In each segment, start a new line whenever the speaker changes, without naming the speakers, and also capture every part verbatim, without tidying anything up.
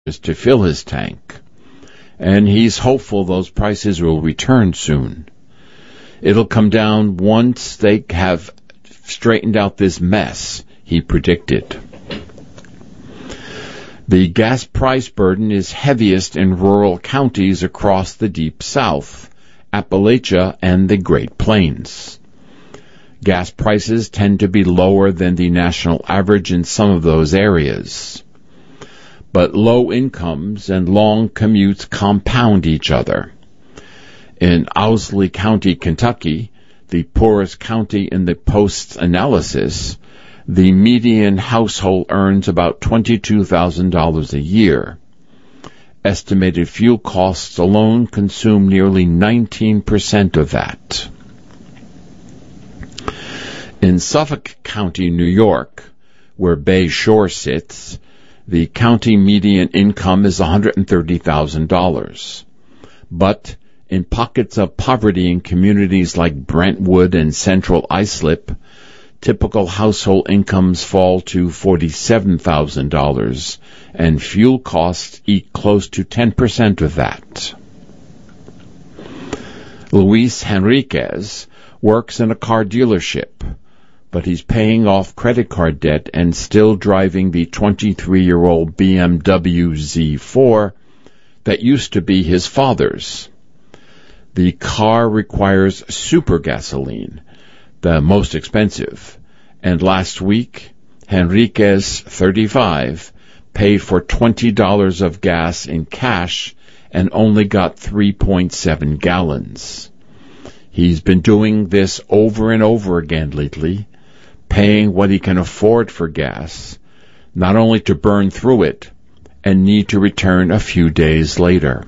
to fill his tank, and he's hopeful those prices will return soon. It'll come down once they have straightened out this mess, he predicted. The gas price burden is heaviest in rural counties across the Deep South, Appalachia, and the Great Plains. Gas prices tend to be lower than the national average in some of those areas. But low incomes and long commutes compound each other. In Owsley County, Kentucky, the poorest county in the Post's analysis, the median household earns about twenty-two thousand dollars a year. Estimated fuel costs alone consume nearly nineteen percent of that. In Suffolk County, New York, where Bay Shore sits, the county median income is one hundred thirty thousand dollars. But in pockets of poverty in communities like Brentwood and Central Islip, typical household incomes fall to forty-seven thousand dollars, and fuel costs eat close to ten percent of that. Luis Henriquez works in a car dealership, but he's paying off credit card debt and still driving the twenty-three-year-old B M W Z four that used to be his father's. The car requires super gasoline, the most expensive, and last week, Henriquez, thirty-five, paid for twenty dollars of gas in cash and only got three point seven gallons. He's been doing this over and over again lately, paying what he can afford for gas, not only to burn through it, and need to return a few days later.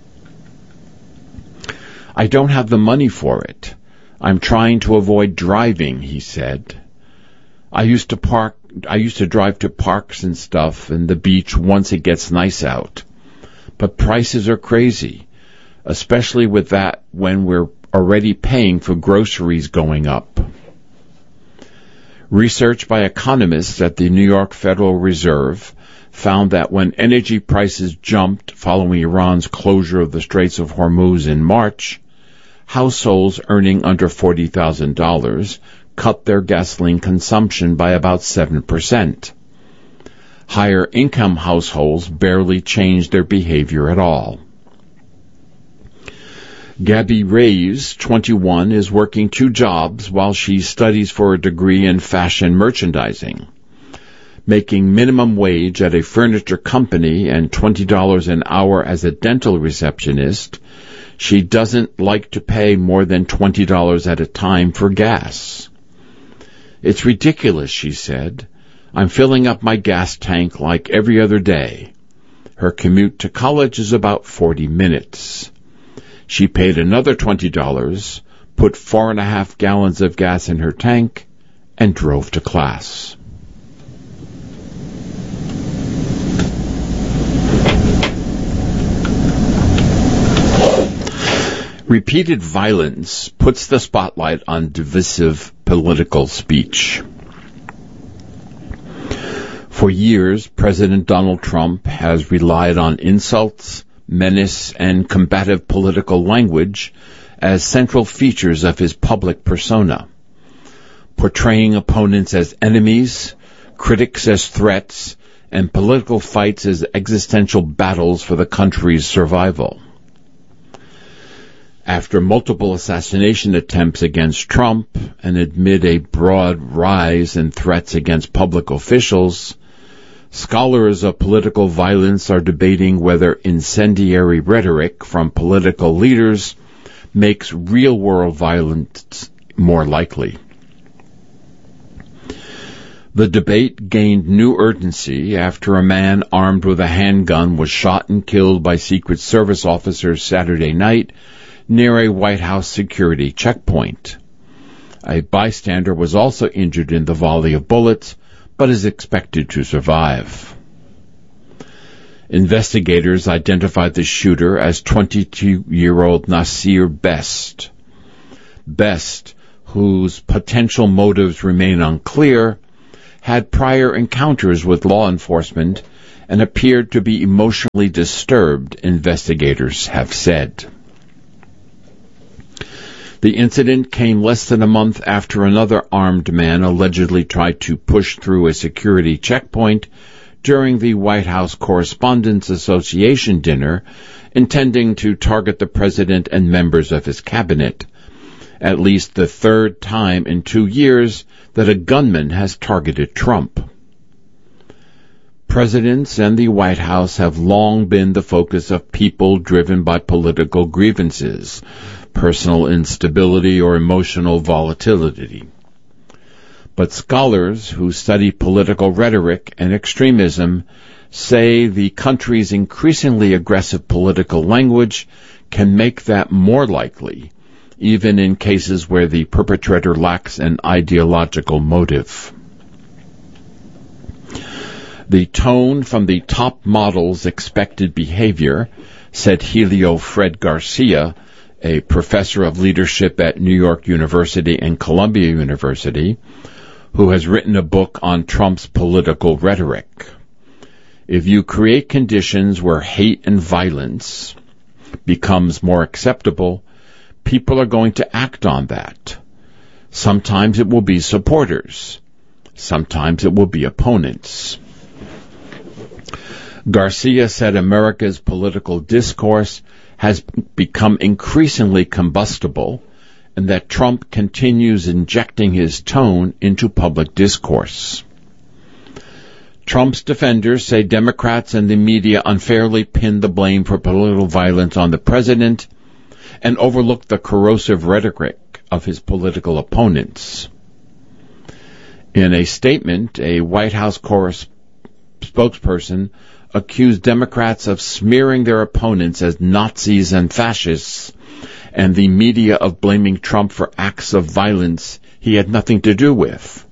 I don't have the money for it. I'm trying to avoid driving, he said. I used to park, I used to drive to parks and stuff and the beach once it gets nice out. But prices are crazy, especially with that when we're already paying for groceries going up. Research by economists at the New York Federal Reserve found that when energy prices jumped following Iran's closure of the Straits of Hormuz in March, households earning under forty thousand dollars cut their gasoline consumption by about seven percent. Higher income households barely changed their behavior at all. Gabby Reyes, twenty-one, is working two jobs while she studies for a degree in fashion merchandising. Making minimum wage at a furniture company and twenty dollars an hour as a dental receptionist, she doesn't like to pay more than twenty dollars at a time for gas. It's ridiculous, she said. I'm filling up my gas tank like every other day. Her commute to college is about forty minutes. She paid another twenty dollars, put four and a half gallons of gas in her tank, and drove to class. Repeated violence puts the spotlight on divisive political speech. For years, President Donald Trump has relied on insults, menace, and combative political language as central features of his public persona, portraying opponents as enemies, critics as threats, and political fights as existential battles for the country's survival. After multiple assassination attempts against Trump and amid a broad rise in threats against public officials, scholars of political violence are debating whether incendiary rhetoric from political leaders makes real-world violence more likely. The debate gained new urgency after a man armed with a handgun was shot and killed by Secret Service officers Saturday night near a White House security checkpoint. A bystander was also injured in the volley of bullets, but is expected to survive. Investigators identified the shooter as twenty-two-year-old Nasir Best. Best, whose potential motives remain unclear, had prior encounters with law enforcement and appeared to be emotionally disturbed, investigators have said. The incident came less than a month after another armed man allegedly tried to push through a security checkpoint during the White House Correspondents Association dinner, intending to target the president and members of his cabinet. At least the third time in two years that a gunman has targeted Trump. Presidents and the White House have long been the focus of people driven by political grievances, personal instability, or emotional volatility. But scholars who study political rhetoric and extremism say the country's increasingly aggressive political language can make that more likely, even in cases where the perpetrator lacks an ideological motive. The tone from the top model's expected behavior, said Helio Fred Garcia, a professor of leadership at New York University and Columbia University, who has written a book on Trump's political rhetoric. If you create conditions where hate and violence becomes more acceptable, people are going to act on that. Sometimes it will be supporters. Sometimes it will be opponents. Garcia said America's political discourse has become increasingly combustible, and that Trump continues injecting his tone into public discourse. Trump's defenders say Democrats and the media unfairly pin the blame for political violence on the president and overlook the corrosive rhetoric of his political opponents. In a statement, a White House corres- spokesperson accused Democrats of smearing their opponents as Nazis and fascists, and the media of blaming Trump for acts of violence he had nothing to do with.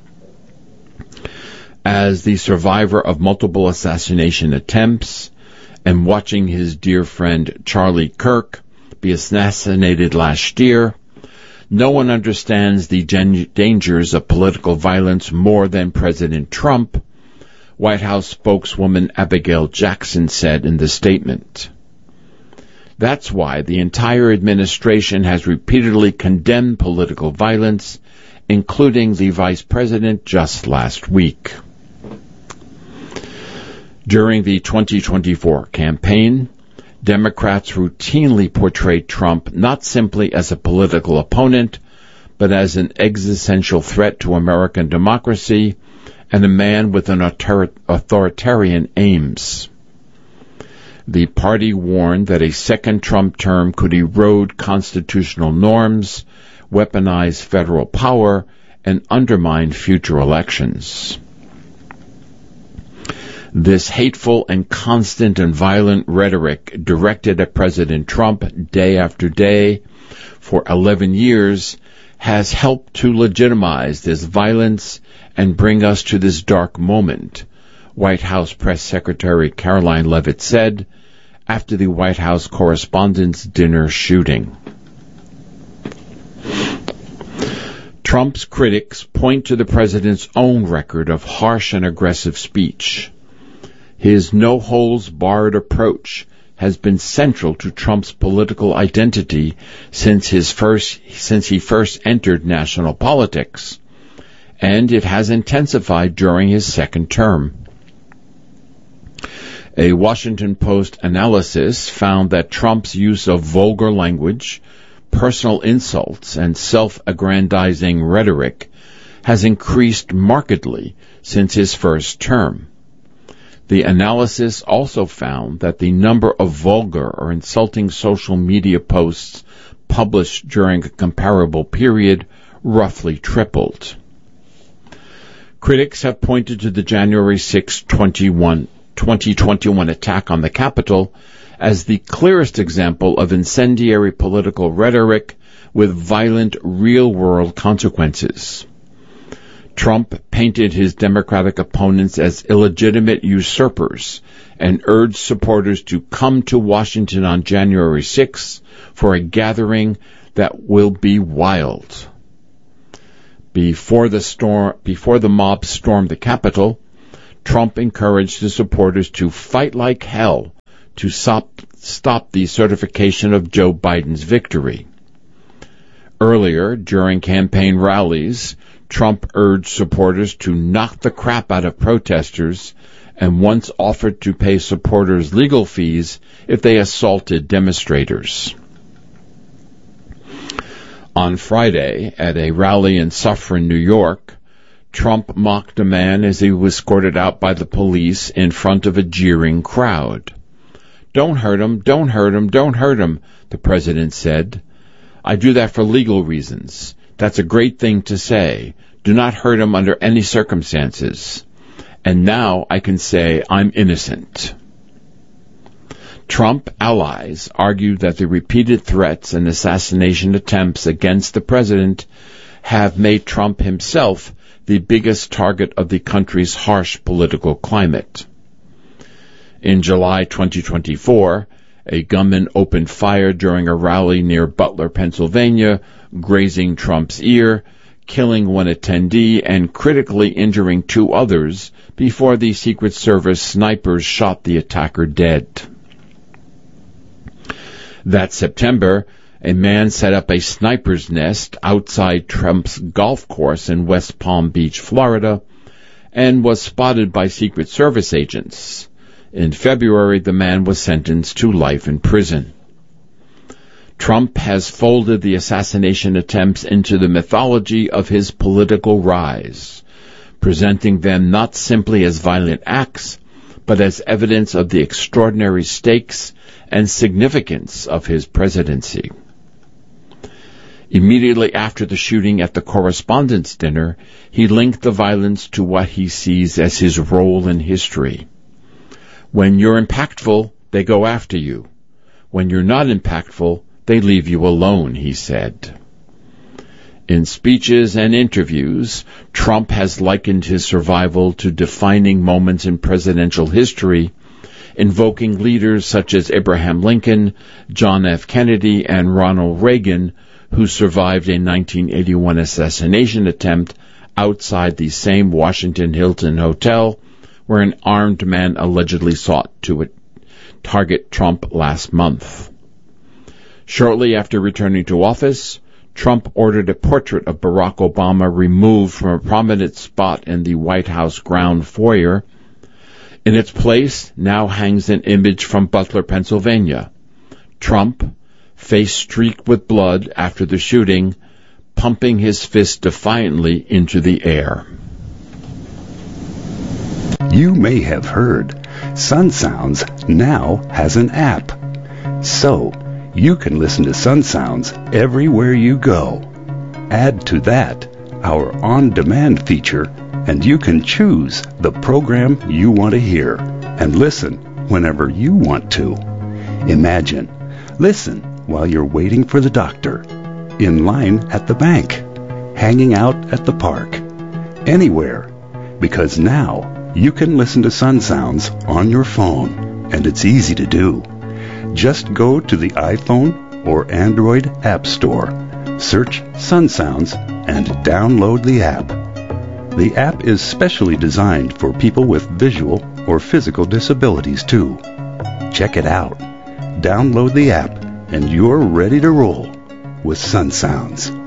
As the survivor of multiple assassination attempts and watching his dear friend Charlie Kirk be assassinated last year, no one understands the gen- dangers of political violence more than President Trump, White House spokeswoman Abigail Jackson said in the statement. That's why the entire administration has repeatedly condemned political violence, including the vice president just last week. During the twenty twenty-four campaign, Democrats routinely portrayed Trump not simply as a political opponent, but as an existential threat to American democracy and a man with an author- authoritarian aims. The party warned that a second Trump term could erode constitutional norms, weaponize federal power, and undermine future elections. This hateful and constant and violent rhetoric directed at President Trump day after day for eleven years has helped to legitimize this violence and bring us to this dark moment, White House Press Secretary Caroline Leavitt said after the White House Correspondents' Dinner shooting. Trump's critics point to the president's own record of harsh and aggressive speech. His no-holds-barred approach has been central to Trump's political identity since his first, since he first entered national politics, and it has intensified during his second term. A Washington Post analysis found that Trump's use of vulgar language, personal insults, and self-aggrandizing rhetoric has increased markedly since his first term. The analysis also found that the number of vulgar or insulting social media posts published during a comparable period roughly tripled. Critics have pointed to the January sixth, twenty twenty-one attack on the Capitol as the clearest example of incendiary political rhetoric with violent real-world consequences. Trump painted his Democratic opponents as illegitimate usurpers and urged supporters to come to Washington on January sixth for a gathering that will be wild. Before the storm, before the mob stormed the Capitol, Trump encouraged his supporters to fight like hell to stop, stop the certification of Joe Biden's victory. Earlier, during campaign rallies, Trump urged supporters to knock the crap out of protesters and once offered to pay supporters legal fees if they assaulted demonstrators. On Friday, at a rally in Suffern, New York, Trump mocked a man as he was escorted out by the police in front of a jeering crowd. "Don't hurt him, don't hurt him, don't hurt him," the president said. "I do that for legal reasons. That's a great thing to say. Do not hurt him under any circumstances. And now I can say I'm innocent." Trump allies argued that the repeated threats and assassination attempts against the president have made Trump himself the biggest target of the country's harsh political climate. In July twenty twenty-four, a gunman opened fire during a rally near Butler, Pennsylvania, grazing Trump's ear, killing one attendee and critically injuring two others before the Secret Service snipers shot the attacker dead. That September, a man set up a sniper's nest outside Trump's golf course in West Palm Beach, Florida, and was spotted by Secret Service agents. In February, the man was sentenced to life in prison. Trump has folded the assassination attempts into the mythology of his political rise, presenting them not simply as violent acts, but as evidence of the extraordinary stakes and significance of his presidency. Immediately after the shooting at the Correspondents' Dinner, he linked the violence to what he sees as his role in history. When you're impactful, they go after you. When you're not impactful, they leave you alone, he said. In speeches and interviews, Trump has likened his survival to defining moments in presidential history, invoking leaders such as Abraham Lincoln, John F. Kennedy, and Ronald Reagan, who survived a nineteen eighty-one assassination attempt outside the same Washington Hilton Hotel where an armed man allegedly sought to target Trump last month. Shortly after returning to office, Trump ordered a portrait of Barack Obama removed from a prominent spot in the White House ground foyer. In its place now hangs an image from Butler, Pennsylvania. Trump, face streaked with blood after the shooting, pumping his fist defiantly into the air.
You may have heard Sun Sounds now has an app. So, you can listen to Sun Sounds everywhere you go. Add to that our on-demand feature, and you can choose the program you want to hear and listen whenever you want to. Imagine, listen while you're waiting for the doctor, in line at the bank, hanging out at the park, anywhere, because now you can listen to Sun Sounds on your phone, and it's easy to do. Just go to the iPhone or Android App Store, search Sun Sounds, and download the app. The app is specially designed for people with visual or physical disabilities, too. Check it out. Download the app, and you're ready to roll with Sun Sounds.